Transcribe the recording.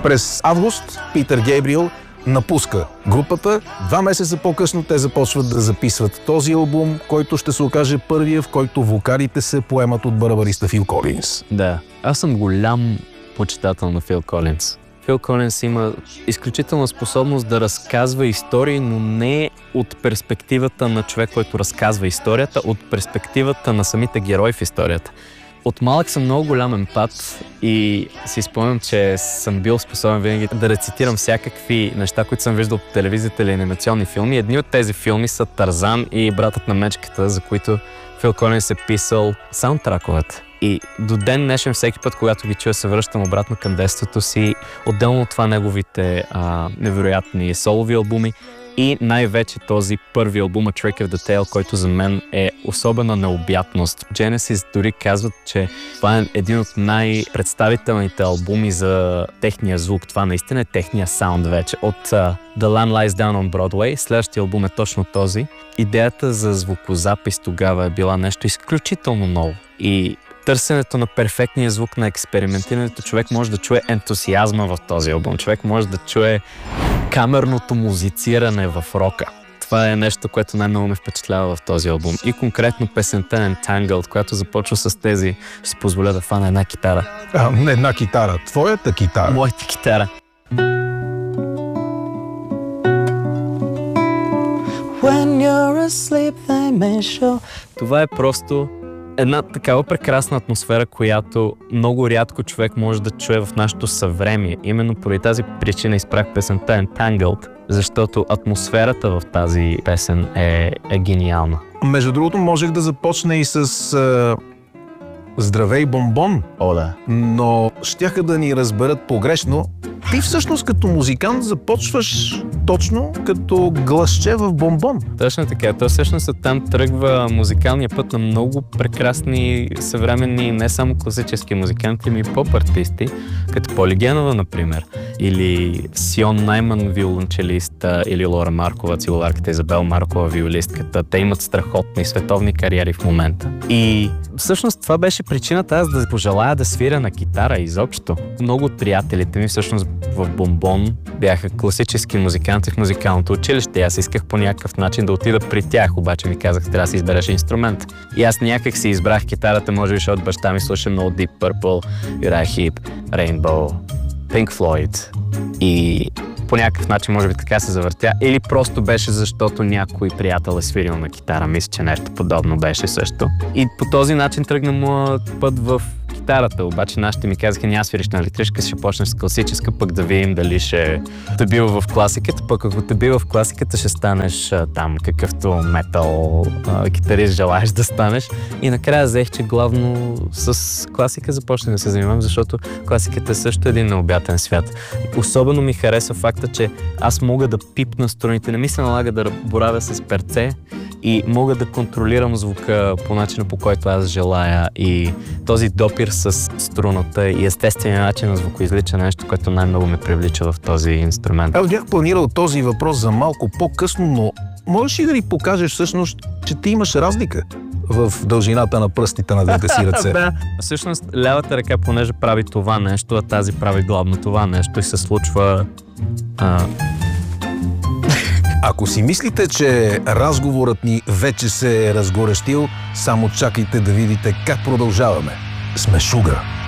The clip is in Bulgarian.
През август Питър Гейбриел напуска групата. 2 месеца по-късно те започват да записват този албум, който ще се окаже първия, в който вокалите се поемат от барабариста Фил Колинс. Да, аз съм голям почитател на Фил Колинс. Фил Колинс има изключителна способност да разказва истории, но не от перспективата на човек, който разказва историята, от перспективата на самите герои в историята. От малък съм много голям емпат и си спомням, че съм бил способен винаги да рецитирам всякакви неща, които съм виждал по телевизията или анимационни филми. Едни от тези филми са Тарзан и Братът на мечката, за които Фил Колинс е писал саундтраковете. И до ден днешен всеки път, когато ги чуя, се връщам обратно към детството си. Отделно от това неговите невероятни солови албуми и най-вече този първи албум Trick of the Tail, който за мен е особена необятност. Genesis дори казват, че това е един от най-представителните албуми за техния звук. Това наистина е техния саунд вече. От The Lamb Lies Down on Broadway, следващия албум е точно този. Идеята за звукозапис тогава е била нещо изключително ново. И търсенето на перфектния звук, на експериментирането, човек може да чуе ентусиазма в този албум. Човек може да чуе камерното музициране в рока. Това е нещо, което най-много ме впечатлява в този албум. И конкретно песента Entangled, която започва с тези, ще си позволя да фана една китара. Не една китара, твоята китара. Моята китара. When you're asleep, they may show. Това е просто една такава прекрасна атмосфера, която много рядко човек може да чуе в нашето съвремие. Именно поради тази причина изпрах песента Entangled, защото атмосферата в тази песен е гениална. Между другото, можех да започна и с Здравей, бомбон. О, да. Но щяха да ни разберат погрешно. Ти всъщност като музикант започваш точно като гласче в бомбон. Точно така. То всъщност оттам тръгва музикалния път на много прекрасни съвременни, не само класически музиканти, но и поп-артисти, като Поли Генова, например, или Сион Найман, виолончелист, или Лора Маркова, цигуларката, Изабел Маркова, виолистката. Те имат страхотни световни кариери в момента. И всъщност това беше причината аз да пожелая да свиря на китара изобщо. Много от приятелите ми всъщност в Бомбон бяха класически музиканти в музикалното училище. Аз исках по някакъв начин да отида при тях, обаче ми казах, трябва да си избереш инструмент. И аз някак си избрах китарата, може би, защото баща ми слуша много Deep Purple, Uriah Heep, Rainbow, Pink Floyd. И по някакъв начин, може би така се завъртя. Или просто беше защото някой приятел е свирил на китара. Мисля, че нещо подобно беше също. И по този начин тръгна моят път в китарата. Обаче нашите ми казаха, няма свириш на електрическа, ще почнеш с класическа, пък да видим дали ще те бива в класиката. Пък ако те бива в класиката, ще станеш там какъвто метал китарист желаеш да станеш. И накрая взех, че главно с класика започнах да се занимавам, защото класиката е също един необятен свят. Особено ми хареса факта, че аз мога да пипна струните, не ми се налага да боравя с перце и мога да контролирам звука по начина, по който аз желая, и този допир с струната и естествения начин на звукоизличане, нещо, което най-много ме привлича в този инструмент. Аз бях планирал този въпрос за малко по-късно, но можеш ли да ни покажеш всъщност, че ти имаш разлика в дължината на пръстите на двете си ръце? Да. Всъщност лявата ръка, понеже прави това нещо, а тази прави главно това нещо и се случва... Ако си мислите, че разговорът ни вече се е разгорещил, само чакайте да видите как продължаваме. Сме Шугар.